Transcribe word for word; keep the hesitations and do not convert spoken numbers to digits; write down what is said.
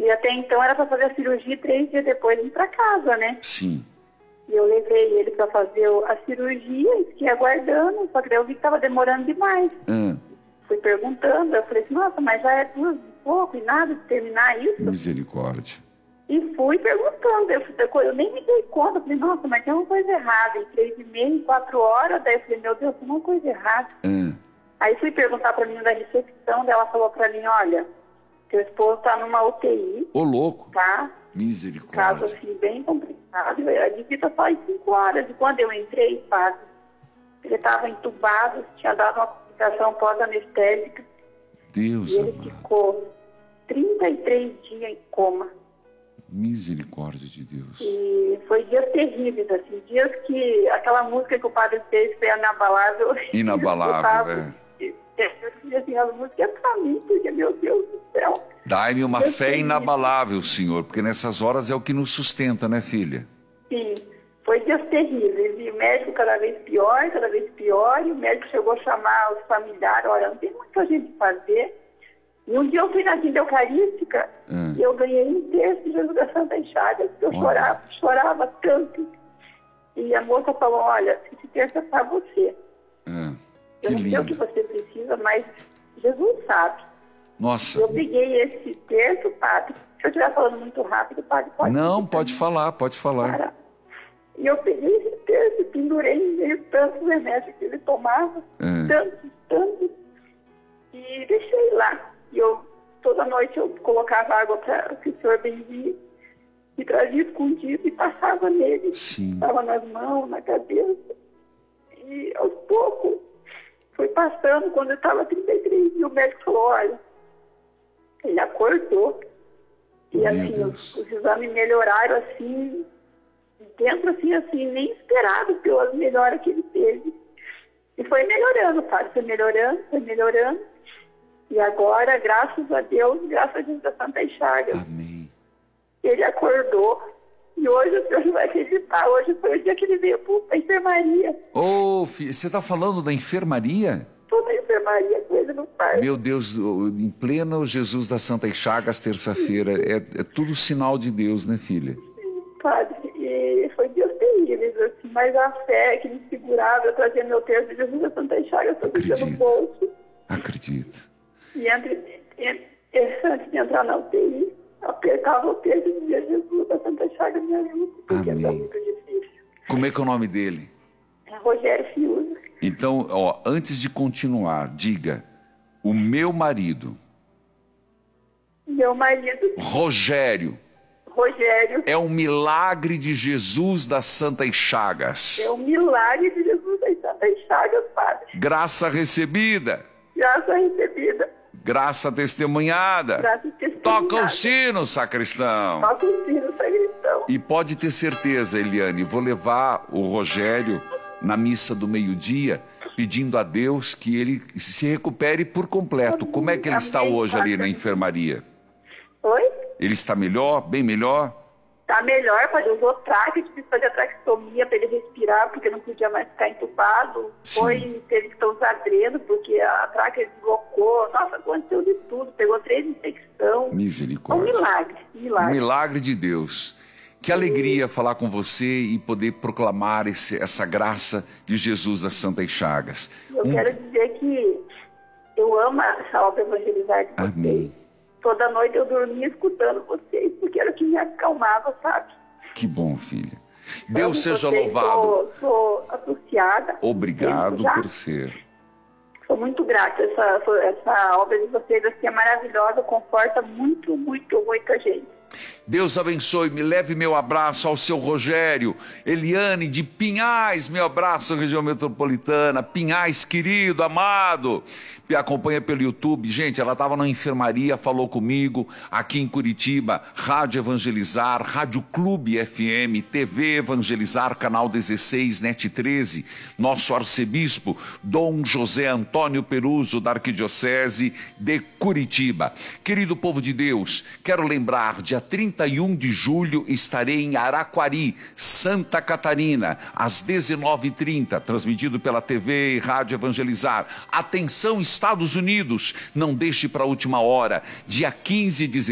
E até então era para fazer a cirurgia e três dias depois ir para casa, né? Sim. E eu levei ele para fazer a cirurgia e fiquei aguardando, só que daí eu vi que estava demorando demais. Ah. Fui perguntando, eu falei assim, nossa, mas já é duas e pouco e nada de terminar isso? Misericórdia. E fui perguntando, eu, eu nem me dei conta, eu falei, nossa, mas tem uma coisa errada, em três e meia, em quatro horas, daí eu falei, meu Deus, tem uma coisa errada. Ah. Aí fui perguntar para a menina da recepção, daí ela falou para mim, olha, seu esposo está numa U T I. Ô, louco. Tá? Misericórdia. Caso assim, bem complicado. A visita só em cinco horas. E quando eu entrei, padre, ele estava entubado, tinha dado uma complicação pós-anestésica. Deus e ele amado. ficou trinta e três dias em coma. Misericórdia de Deus. E foi dias terríveis, assim, dias que aquela música que o padre fez foi inabalável. Inabalável, é. Eu dizia assim, a música é pra mim, porque, meu Deus do céu. Dai-me uma fé inabalável, Senhor, porque nessas horas é o que nos sustenta, né, filha? Sim, foi dias terríveis. E o médico cada vez pior, cada vez pior. E o médico chegou a chamar os familiares, olha, não tem muita gente fazer. E um dia eu fui na Quinta Eucarística ah. e eu ganhei um terço de Jesus da Santa Chagas. Eu olha. chorava, chorava tanto. E a moça falou, olha, esse terço é para você. Ah. Eu não sei o que você precisa, mas Jesus sabe. Nossa. Eu peguei esse terço, padre. Se eu estiver falando muito rápido, padre, pode... Não, pode falar, pode falar. Para. E eu peguei esse terço e pendurei em meio tantos remédios que ele tomava. É. Tantos, tantos. E deixei lá. E eu, toda noite eu colocava água para que o senhor benzia. E trazia escondido e passava nele. Sim. Estava nas mãos, na cabeça. E aos poucos... Foi passando, quando eu estava trinta e três, e o médico falou, olha, ele acordou. E Meu assim, os, os exames melhoraram assim, dentro assim, assim, nem esperado pelas melhoras que ele teve. E foi melhorando, padre, foi melhorando, foi melhorando. E agora, graças a Deus, graças a Deus da Santa Chagas, Amém. Ele acordou. E hoje o senhor não vai acreditar, hoje foi o dia que ele veio para a enfermaria. Ô, oh, filho, você está falando da enfermaria? Estou na enfermaria com ele no parque. Meu Deus, em pleno Jesus da Santa Chagas, terça-feira, é, é tudo sinal de Deus, né, filha? Sim, padre, e foi dias terríveis, assim, mas a fé que me segurava, eu trazia meu terço de Jesus da Santa Chagas, todo dia no bolso. Acredito. E entre, entre, antes de entrar na U T I, apertava o terço e dizia, Jesus da Santa Chagas me ajuda, porque é muito difícil. Como é que é o nome dele? É Rogério Fiuza. Então, ó, antes de continuar, diga, o meu marido. Meu marido. Rogério. Rogério. É um milagre de Jesus das Santas Chagas. É um milagre de Jesus das Santas Chagas, padre. Graça recebida. Graça recebida. Graça testemunhada. Graça testemunhada. Toca o sino, sacristão. Toca o sino, sacristão. E pode ter certeza, Eliane, vou levar o Rogério na missa do meio-dia, pedindo a Deus que ele se recupere por completo. Como é que ele está hoje ali na enfermaria? Oi? Ele está melhor, bem melhor? Está melhor, padre. Usou traque, tive que fazer a traqueostomia para ele respirar, porque não podia mais ficar entubado. Sim. Foi, teve que usar dreno, porque a traque deslocou. Nossa, aconteceu de tudo. Pegou três infecções. Misericórdia. É um milagre, milagre. Um milagre de Deus. Que alegria falar com você e poder proclamar esse, essa graça de Jesus das Santas Chagas. Eu um... quero dizer que eu amo essa obra Evangelizar de vocês. Amém. Toda noite eu dormia escutando vocês, porque era o que me acalmava, sabe? Que bom, filha. Deus então, seja vocês, louvado. Sou, sou associada. Obrigado por ser. Sou muito grata. Essa, essa obra de vocês assim, é maravilhosa, conforta muito, muito, muita gente. Deus abençoe, me leve meu abraço ao seu Rogério. Eliane de Pinhais, meu abraço, região metropolitana. Pinhais, querido, amado. Me acompanha pelo YouTube. Gente, ela estava na enfermaria, falou comigo, aqui em Curitiba, Rádio Evangelizar, Rádio Clube F M, T V Evangelizar, Canal dezesseis, Net treze, nosso arcebispo, Dom José Antônio Peruso, da Arquidiocese de Curitiba. Querido povo de Deus, quero lembrar, dia trinta e um de julho estarei em Araquari, Santa Catarina, às dezenove e trinta, transmitido pela T V e Rádio Evangelizar. Atenção, Estados Unidos, não deixe para a última hora, dia quinze de